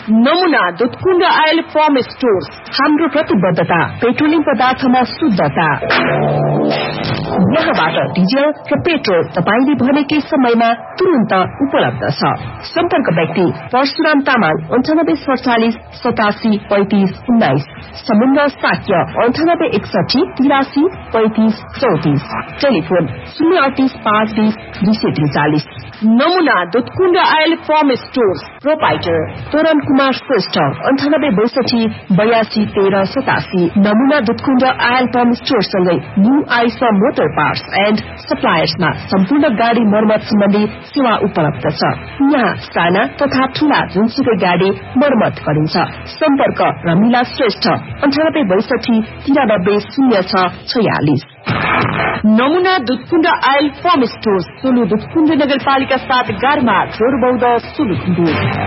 नमुना Dudhkund oil form stores. हाम्रो प्रतिबद्धता पेट्रोलिङ पदार्थमा शुद्धता। यहाँबाट डिजल र पेट्रोल तपाईले भनेकै समयमा तुरन्त उपलब्ध छ। सम्पर्क व्यक्ति परशुराम तामाङ 9847 87 35 19, समुद्र साक्य 9861 83 35 34, टेलिफोन 038 520 243। नमुना Dudhkund oil form stores. Proprietor तोरण कुमार श्रेष्ठ 9862 82 13 87। नमुना दुधकुण्ड आयल फर्म स्टोर सँगै new Aisa motor parts and सप्लायर्समा सम्पूर्ण गाडी मर्मत सम्बन्धी सेवा उपलब्ध छ। यहाँ साना तथा ठूला जुनसुकै गाडी मर्मत गरिन्छ। सम्पर्क रमिला श्रेष्ठ 9862 93 06 46। नमुना Dudhkund oil form stores, Solu Dudhkund नगरपालिका 7 गारमा जोरबौद सुलुखुम्बु।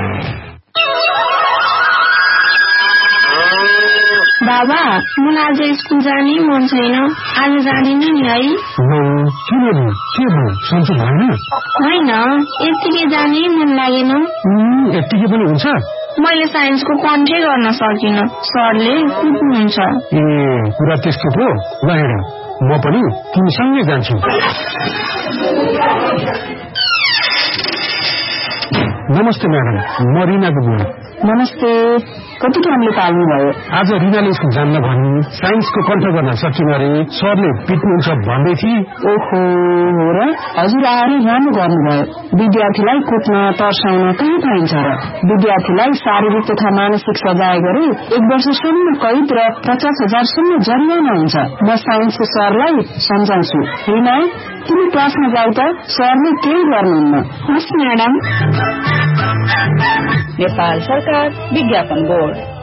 बाबा, मलाई आज स्कुल जाने मन छैन। आज जाँदिनँ नि है। होइन, यतिकै जाने मन लागेन। यतिकै पनि हुन्छ? मैले साइन्सको कन्ठै गर्न सकिनँ, सरले कुट्नुहुन्छ। कुरा त्यस्तो पो। ल म पनि तिमीसँगै जान्छु। नमस्ते म्याडम, म रिनाको बुवा। नमस्ते, कति कामले पाल्नु भयो? आज रिनाले स्कुल जान्न भनी साइन्सको कन्ठ गर्न सकिन अरे, सरले पिट्नुहुन्छ भन्दै थिए। ओहो, हो र? हजुर आएर राम्रो गर्नुभयो। विद्यार्थीलाई कुट्न तर्साउन कहाँ पाइन्छ र? विद्यार्थीलाई शारीरिक तथा मानसिक सजाय गरे 1 वर्षसम्म कैद र 50,000 सम्म जरिवाना हुन्छ। म साइन्सको सरलाई सम्झाउँछु। रिना, तिमी क्लासमा जाऊ त, सरले केही गर्नुहुन्न। हस् म्याडम। नेपाल सरकार विज्ञापन बोर्ड।